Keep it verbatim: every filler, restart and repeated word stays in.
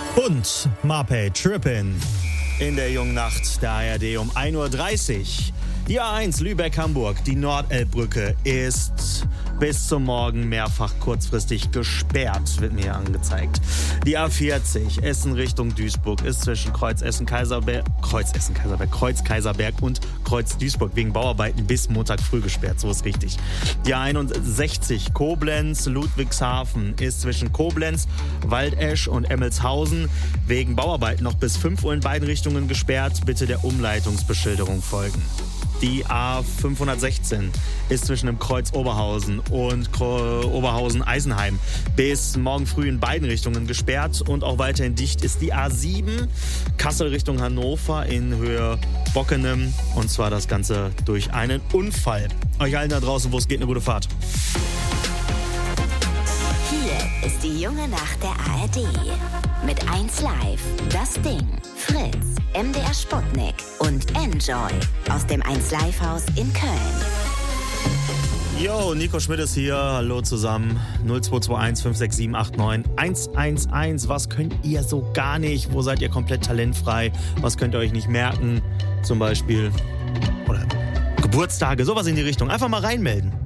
Und Marpay Trippin. In der jungen Nacht der A R D um ein Uhr dreißig. Die A eins Lübeck-Hamburg, die Nordelbbrücke, ist bis zum Morgen mehrfach kurzfristig gesperrt, wird mir hier angezeigt. Die A vierzig Essen Richtung Duisburg ist zwischen Kreuz Essen-Kaiserberg, Kreuz Essen-Kaiserberg, Kreuz Kaiserberg und Kreuz Duisburg wegen Bauarbeiten bis Montag früh gesperrt, so ist richtig. Die A einundsechzig Koblenz-Ludwigshafen ist zwischen Koblenz, Waldesch und Emmelshausen wegen Bauarbeiten noch bis fünf Uhr in beiden Richtungen gesperrt. Bitte der Umleitungsbeschilderung folgen. Die A fünfhundertsechzehn ist zwischen dem Kreuz Oberhausen und Oberhausen-Eisenheim bis morgen früh in beiden Richtungen gesperrt und auch weiterhin dicht ist die A sieben Kassel Richtung Hannover in Höhe Bockenem, und zwar das Ganze durch einen Unfall. Euch allen da draußen, wo es geht, eine gute Fahrt. Hier ist die junge Nacht der A R D mit eins Live, das Ding, Fritz, M D R Sputnik und Enjoy aus dem eins Live Haus in Köln. Yo, Nico Schmidt ist hier. Hallo zusammen. null zwei zwei eins fünf sechs sieben acht neun eins eins eins. Was könnt ihr so gar nicht? Wo seid ihr komplett talentfrei? Was könnt ihr euch nicht merken? Zum Beispiel. Oder Geburtstage, sowas in die Richtung. Einfach mal reinmelden.